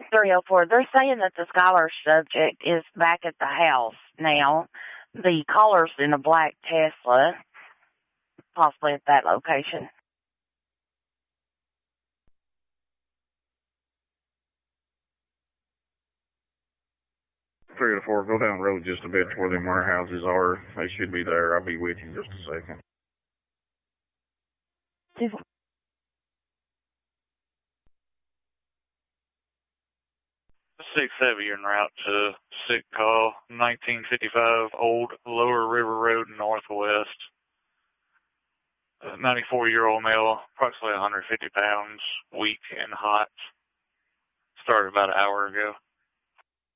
304. They're saying that the scholar subject is back at the house now. The caller's in a black Tesla, possibly at that location. Three to four, go down the road just a bit to where them warehouses are. They should be there. I'll be with you in just a second. 670 en route to sick call, 1955 Old Lower River Road Northwest. 94-year-old male, approximately 150 pounds, weak and hot. Started about an hour ago.